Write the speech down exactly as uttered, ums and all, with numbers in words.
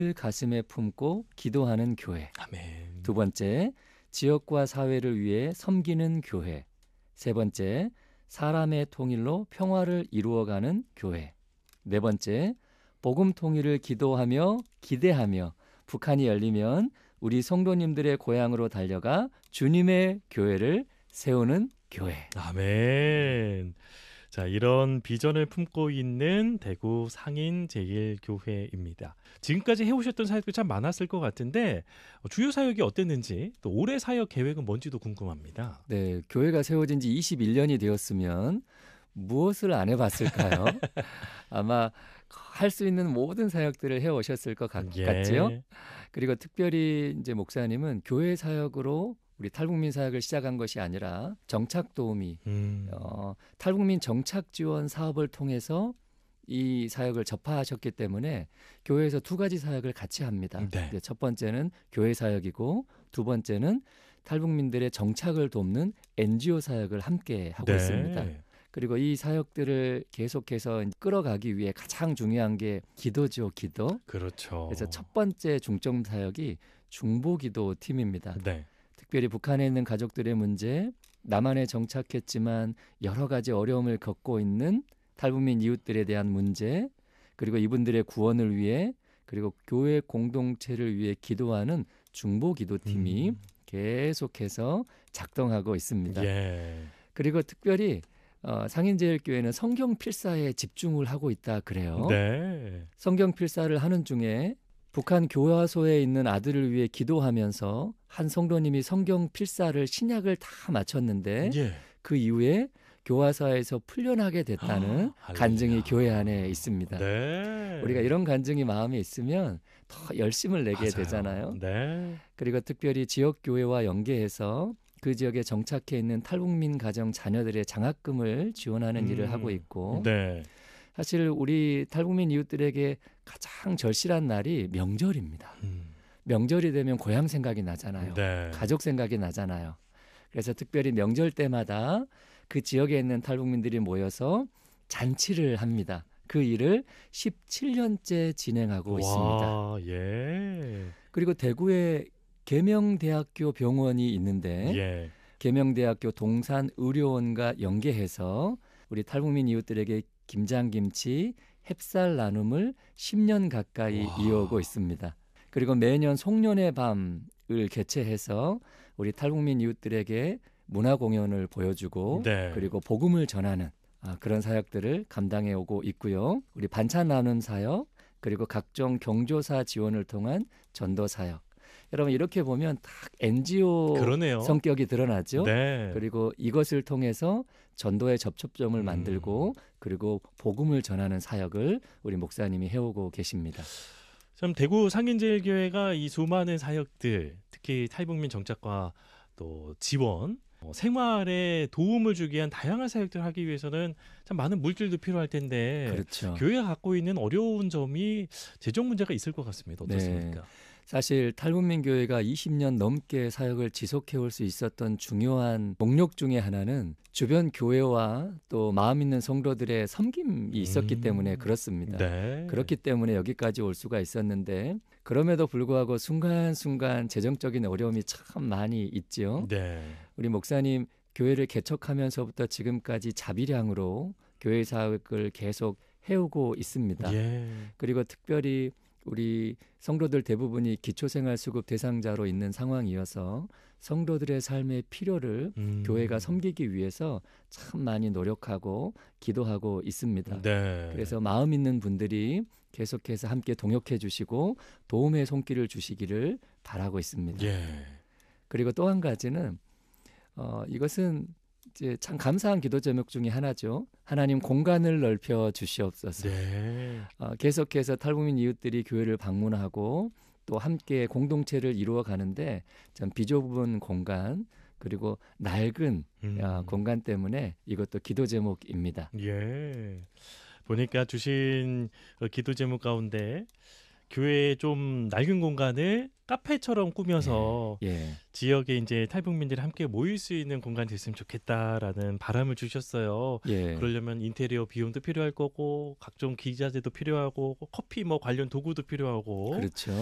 가슴에 품고 기도하는 교회. 아멘. 두 번째, 지역과 사회를 위해 섬기는 교회. 세 번째, 사람의 통일로 평화를 이루어가는 교회. 네 번째, 복음 통일을 기도하며 기대하며 북한이 열리면 우리 성도님들의 고향으로 달려가 주님의 교회를 세우는 교회. 아멘. 자, 이런 비전을 품고 있는 대구 상인제일교회입니다. 지금까지 해오셨던 사역도 참 많았을 것 같은데 주요 사역이 어땠는지 또 올해 사역 계획은 뭔지도 궁금합니다. 네, 교회가 세워진 지 이십일 년이 되었으면 무엇을 안 해봤을까요? 아마 할 수 있는 모든 사역들을 해오셨을 것 같, 예. 같지요? 그리고 특별히 이제 목사님은 교회 사역으로 우리 탈북민 사역을 시작한 것이 아니라 정착 도우미, 음. 어, 탈북민 정착 지원 사업을 통해서 이 사역을 접하셨기 때문에 교회에서 두 가지 사역을 같이 합니다. 네. 이제 첫 번째는 교회 사역이고 두 번째는 탈북민들의 정착을 돕는 엔지오 사역을 함께 하고 네. 있습니다. 그리고 이 사역들을 계속해서 끌어가기 위해 가장 중요한 게 기도죠, 기도. 그렇죠. 그래서 첫 번째 중점 사역이 중보기도 팀입니다. 네. 특별히 북한에 있는 가족들의 문제, 남한에 정착했지만 여러 가지 어려움을 겪고 있는 탈북민 이웃들에 대한 문제, 그리고 이분들의 구원을 위해 그리고 교회 공동체를 위해 기도하는 중보기도팀이 음. 계속해서 작동하고 있습니다. 예. 그리고 특별히 어, 상인제일교회는 성경 필사에 집중을 하고 있다 그래요. 네. 성경 필사를 하는 중에 북한 교화소에 있는 아들을 위해 기도하면서 한 성도님이 성경 필사를 신약을 다 마쳤는데 예. 그 이후에 교화소에서 풀려나게 됐다는 아, 간증이 할렐루야. 교회 안에 있습니다. 네. 우리가 이런 간증이 마음에 있으면 더 열심을 내게 맞아요. 되잖아요. 네. 그리고 특별히 지역교회와 연계해서 그 지역에 정착해 있는 탈북민 가정 자녀들의 장학금을 지원하는 음. 일을 하고 있고 네. 사실 우리 탈북민 이웃들에게 가장 절실한 날이 명절입니다. 음. 명절이 되면 고향 생각이 나잖아요. 네. 가족 생각이 나잖아요. 그래서 특별히 명절 때마다 그 지역에 있는 탈북민들이 모여서 잔치를 합니다. 그 일을 십칠 년째 진행하고 있습니다. 와, 예. 그리고 대구에 계명대학교 병원이 있는데 예. 계명대학교 동산의료원과 연계해서 우리 탈북민 이웃들에게 김장김치, 햅쌀 나눔을 십 년 가까이 와. 이어오고 있습니다. 그리고 매년 송년회 밤을 개최해서 우리 탈북민 이웃들에게 문화 공연을 보여주고 네. 그리고 복음을 전하는 아, 그런 사역들을 감당해 오고 있고요. 우리 반찬 나눔 사역 그리고 각종 경조사 지원을 통한 전도 사역. 여러분 이렇게 보면 딱 엔지오 그러네요. 성격이 드러나죠. 네. 그리고 이것을 통해서 전도의 접촉점을 음. 만들고 그리고 복음을 전하는 사역을 우리 목사님이 해오고 계십니다. 참 대구 상인제일교회가 이 수많은 사역들, 특히 탈북민 정착과 또 지원, 어, 생활에 도움을 주기 위한 다양한 사역들을 하기 위해서는 참 많은 물질도 필요할 텐데 그렇죠. 교회가 갖고 있는 어려운 점이 재정 문제가 있을 것 같습니다. 어떻습니까? 네. 사실 탈북민 교회가 이십 년 넘게 사역을 지속해올 수 있었던 중요한 목록 중에 하나는 주변 교회와 또 마음 있는 성도들의 섬김이 있었기 음. 때문에 그렇습니다. 네. 그렇기 때문에 여기까지 올 수가 있었는데 그럼에도 불구하고 순간순간 재정적인 어려움이 참 많이 있지요. 네. 우리 목사님 교회를 개척하면서부터 지금까지 자비량으로 교회 사역을 계속 해오고 있습니다. 예. 그리고 특별히 우리 성도들 대부분이 기초생활수급 대상자로 있는 상황이어서 성도들의 삶의 필요를 음. 교회가 섬기기 위해서 참 많이 노력하고 기도하고 있습니다. 네. 그래서 마음 있는 분들이 계속해서 함께 동역해 주시고 도움의 손길을 주시기를 바라고 있습니다. 예. 그리고 또 한 가지는 어, 이것은 이제 참 감사한 기도 제목 중에 하나죠. 하나님 공간을 넓혀 주시옵소서. 네. 어, 계속해서 탈북민 이웃들이 교회를 방문하고 또 함께 공동체를 이루어 가는데 참 비좁은 공간 그리고 낡은 음. 야, 공간 때문에 이것도 기도 제목입니다. 예. 보니까 주신 그 기도 제목 가운데 교회의 좀 낡은 공간을 카페처럼 꾸며서 예. 지역에 이제 탈북민들이 함께 모일 수 있는 공간이 됐으면 좋겠다라는 바람을 주셨어요. 예. 그러려면 인테리어 비용도 필요할 거고 각종 기자재도 필요하고 커피 뭐 관련 도구도 필요하고 그렇죠.